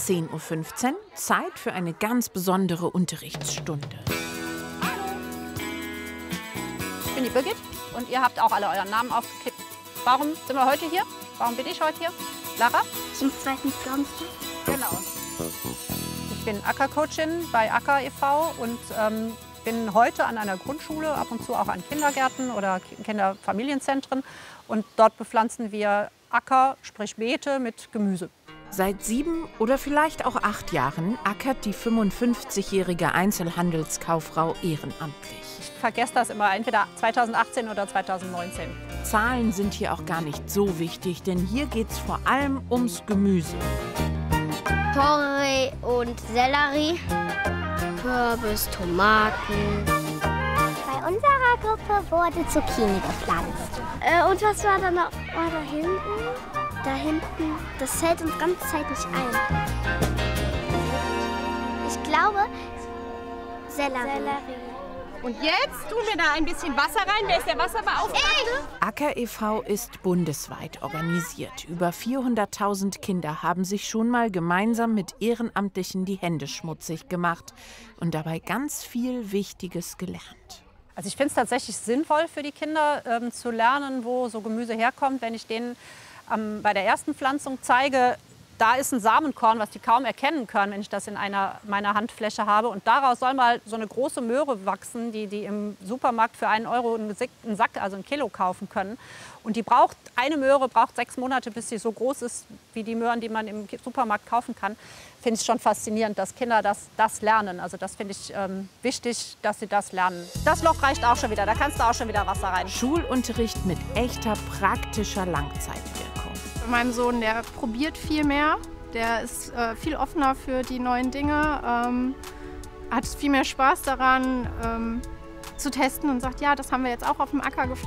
10:15 Uhr, Zeit für eine ganz besondere Unterrichtsstunde. Ich bin die Birgit und ihr habt auch alle euren Namen aufgeklebt. Warum sind wir heute hier? Warum bin ich heute hier? Lara? Zum zweiten Glaubenstag. Genau. Ich bin Ackercoachin bei Acker e.V. und bin heute an einer Grundschule, ab und zu auch an Kindergärten oder Kinderfamilienzentren. Und dort bepflanzen wir Acker, sprich Beete mit Gemüse. Seit 7 oder vielleicht auch 8 Jahren ackert die 55-jährige Einzelhandelskauffrau ehrenamtlich. Ich vergesse das immer, entweder 2018 oder 2019. Zahlen sind hier auch gar nicht so wichtig, denn hier geht's vor allem ums Gemüse. Porree und Sellerie, Kürbis, Tomaten. Bei unserer Gruppe wurde Zucchini gepflanzt. Und was war da noch? War da hinten? Da hinten, das fällt uns ganze Zeit nicht ein. Ich glaube, Sellerie. Und jetzt tun wir da ein bisschen Wasser rein. Wer ist der Wasserbeauftragte? Acker e.V. ist bundesweit organisiert. Über 400.000 Kinder haben sich schon mal gemeinsam mit Ehrenamtlichen die Hände schmutzig gemacht und dabei ganz viel Wichtiges gelernt. Also ich finde es tatsächlich sinnvoll für die Kinder zu lernen, wo so Gemüse herkommt, wenn ich denen bei der ersten Pflanzung zeige, da ist ein Samenkorn, was die kaum erkennen können, wenn ich das in meiner Handfläche habe. Und daraus soll mal so eine große Möhre wachsen, die im Supermarkt für 1 Euro einen Sack, also 1 Kilo kaufen können. Und eine Möhre braucht 6 Monate, bis sie so groß ist wie die Möhren, die man im Supermarkt kaufen kann. Finde ich schon faszinierend, dass Kinder das lernen. Also das finde ich wichtig, dass sie das lernen. Das Loch reicht auch schon wieder, da kannst du auch schon wieder Wasser rein. Schulunterricht mit echter praktischer Langzeitwirkung. Bei meinem Sohn, der probiert viel mehr, der ist viel offener für die neuen Dinge, hat viel mehr Spaß daran zu testen und sagt, ja, das haben wir jetzt auch auf dem Acker gepflanzt.